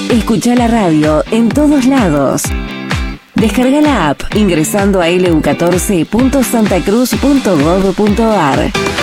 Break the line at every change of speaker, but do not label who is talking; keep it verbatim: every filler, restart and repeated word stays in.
Escucha la radio en todos lados. Descarga la app ingresando a l u catorce punto santa cruz punto gov punto a r.